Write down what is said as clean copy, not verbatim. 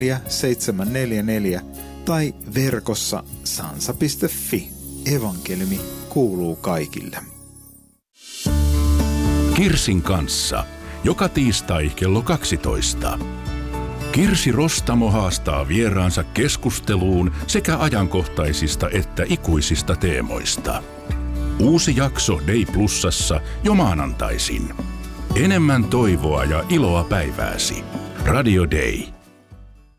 744 tai verkossa sansa.fi. Evankeliumi kuuluu kaikille. Kirsin kanssa. Joka tiistai kello 12. Kirsi Rostamo haastaa vieraansa keskusteluun sekä ajankohtaisista että ikuisista teemoista. Uusi jakso Day Plusassa jo maanantaisin. Enemmän toivoa ja iloa päivääsi. Radio Day.